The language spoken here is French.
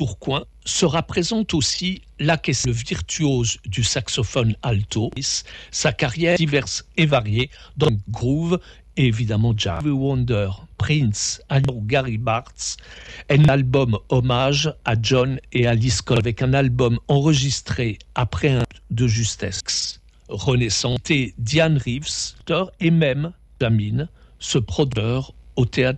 Tourcoing sera présente aussi la question, le virtuose du saxophone alto, sa carrière diverse et variée dans le groove et évidemment jazz. Stevie Wonder, Prince, Gary Bartz, un album hommage à John et Alice Cole avec un album enregistré après un de justesse. Renaissante Diane Reeves et même Jamine, ce producteur au théâtre